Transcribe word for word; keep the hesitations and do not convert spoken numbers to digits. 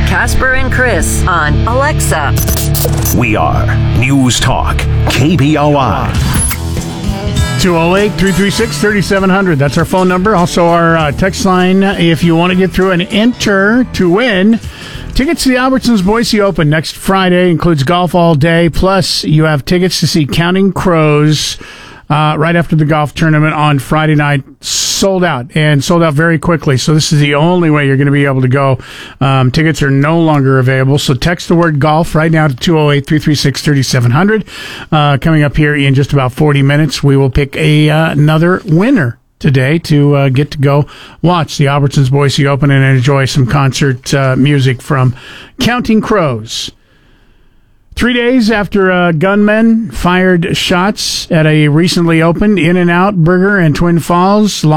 Casper and Chris on Alexa. We are News Talk, K B O I. two oh eight, three three six, three seven zero zero. That's our phone number. Also our uh, text line if you want to get through and enter to win tickets to the Albertsons Boise Open next Friday. Includes golf all day. Plus, you have tickets to see Counting Crows uh, right after the golf tournament on Friday night. Sold out, and sold out very quickly. So this is the only way you're going to be able to go. Um, tickets are no longer available. So text the word golf right now to two oh eight, three three six, three seven zero zero. Uh, coming up here in just about forty minutes, we will pick a uh, another winner today to uh, get to go watch the Albertsons Boise Open and enjoy some concert uh, music from Counting Crows. Three days after uh, gunmen fired shots at a recently opened In-N-Out Burger in Twin Falls,